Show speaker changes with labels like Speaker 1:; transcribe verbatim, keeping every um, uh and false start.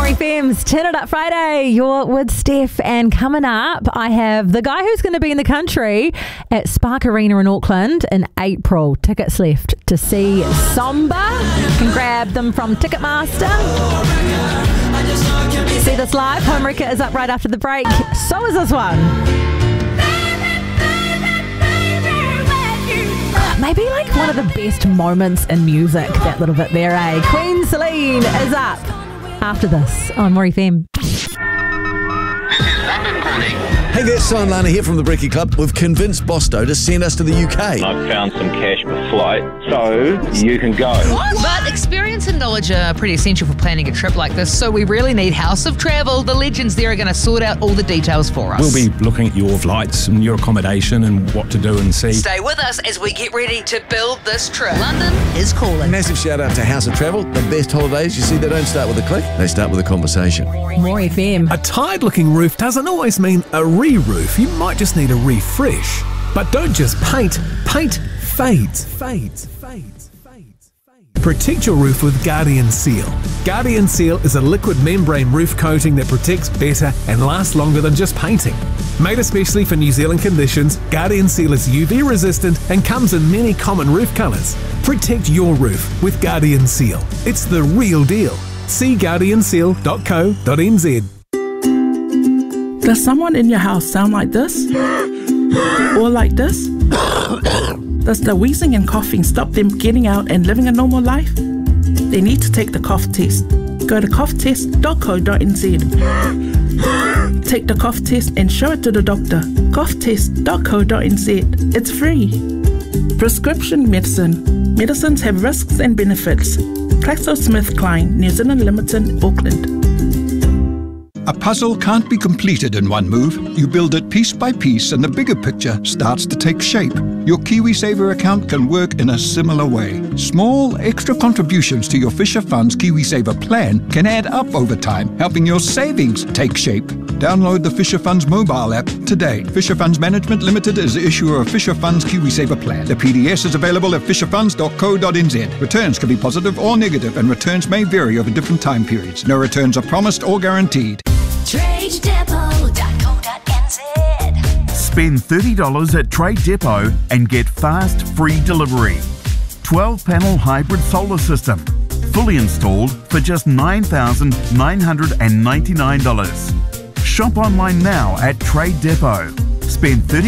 Speaker 1: F M's Turn It Up Friday. You're with Steph, and coming up, I have the guy who's going to be in the country at Spark Arena in Auckland in April. Tickets left to see Somba. You can grab them from Ticketmaster. See this live. Home Wrecker is up right after the break. So is this one. Maybe like one of the best moments in music, that little bit there, eh? Queen Celine is up after this on More F M.
Speaker 2: Hey there, Simon Lana here from the Brekkie Club. We've convinced Bosto to send us to the U K.
Speaker 3: I've found some cash per flight, so you can go.
Speaker 4: But experience and knowledge are pretty essential for planning a trip like this, so we really need House of Travel. The legends there are going to sort out all the details for us.
Speaker 5: We'll be looking at your flights and your accommodation and what to do and see.
Speaker 4: Stay with us as we get ready to build this trip. London is calling.
Speaker 2: Massive shout out to House of Travel. The best holidays. You see, they don't start with a click, they start with a conversation.
Speaker 1: More F M.
Speaker 6: A tired-looking roof doesn't always mean a re-roof. You might just need a refresh. But don't just paint. Paint fades, fades, fades, fades, fades. Protect your roof with Guardian Seal. Guardian Seal is a liquid membrane roof coating that protects better and lasts longer than just painting. Made especially for New Zealand conditions, Guardian Seal is U V resistant and comes in many common roof colours. Protect your roof with Guardian Seal. It's the real deal. See guardian seal dot co dot n z.
Speaker 7: Does someone in your house sound like this? Or like this? Does the wheezing and coughing stop them getting out and living a normal life? They need to take the cough test. Go to cough test dot co dot n z. Take the cough test and show it to the doctor. cough test dot co dot n z. It's free. Prescription medicine. Medicines have risks and benefits. GlaxoSmithKline, New Zealand Limited, Auckland.
Speaker 8: A puzzle can't be completed in one move. You build it piece by piece and the bigger picture starts to take shape. Your KiwiSaver account can work in a similar way. Small extra contributions to your Fisher Funds KiwiSaver plan can add up over time, helping your savings take shape. Download the Fisher Funds mobile app today. Fisher Funds Management Limited is the issuer of Fisher Funds KiwiSaver plan. The P D S is available at fisher funds dot co dot n z. Returns can be positive or negative, and returns may vary over different time periods. No returns are promised or guaranteed.
Speaker 9: trade depot dot co dot n z.
Speaker 10: Spend thirty dollars at Trade Depot and get fast, free delivery. twelve panel hybrid solar system. Fully installed for just nine thousand nine hundred ninety-nine dollars. Shop online now at Trade Depot. Spend thirty